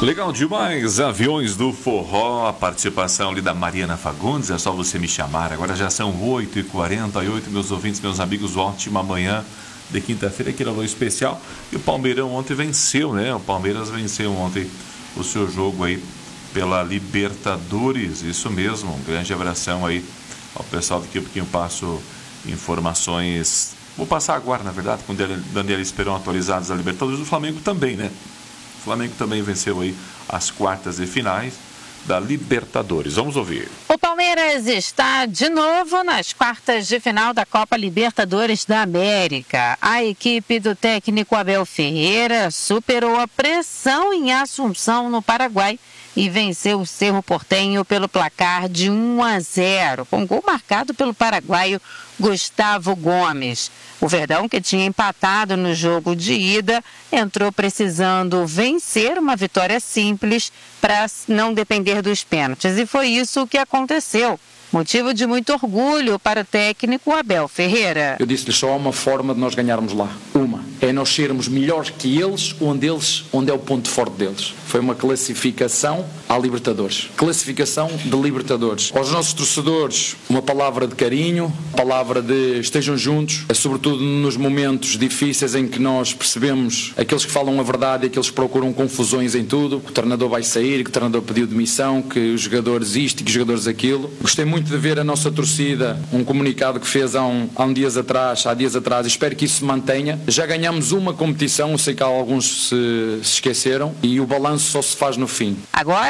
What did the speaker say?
Legal demais, Aviões do Forró, a participação ali da Mariana Fagundes, é só você me chamar. Agora já são 8h48, meus ouvintes, meus amigos, ótima manhã de quinta-feira aqui no Alô Especial. E o Palmeirão ontem venceu, né? O Palmeiras venceu ontem o seu jogo aí pela Libertadores, isso mesmo. Um grande abração aí ao pessoal daqui a pouquinho passo informações. Vou passar agora, na verdade, com o Daniel Esperão atualizados da Libertadores. O Flamengo também, né? O Flamengo também venceu aí as quartas de finais da Libertadores. Vamos ouvir. O Palmeiras está de novo nas quartas de final da Copa Libertadores da América. A equipe do técnico Abel Ferreira superou a pressão em Assunção, no Paraguai, e venceu o Cerro Porteño pelo placar de 1-0, com gol marcado pelo paraguaio Gustavo Gomes. O Verdão, que tinha empatado no jogo de ida, entrou precisando vencer uma vitória simples para não depender dos pênaltis. E foi isso que aconteceu. Motivo de muito orgulho para o técnico Abel Ferreira. Eu disse-lhe, só há uma forma de nós ganharmos lá. Uma. É nós sermos melhores que eles, onde é o ponto forte deles. Foi uma classificação à Libertadores. Classificação de Libertadores. Aos nossos torcedores, uma palavra de carinho, palavra de estejam juntos, sobretudo nos momentos difíceis em que nós percebemos aqueles que falam a verdade e aqueles que procuram confusões em tudo, que o treinador vai sair, que o treinador pediu demissão, que os jogadores isto e que os jogadores aquilo. Gostei muito de ver a nossa torcida, um comunicado que fez há dias atrás, e espero que isso se mantenha. Já ganhamos uma competição, eu sei que alguns se esqueceram, e o balanço só se faz no fim. Agora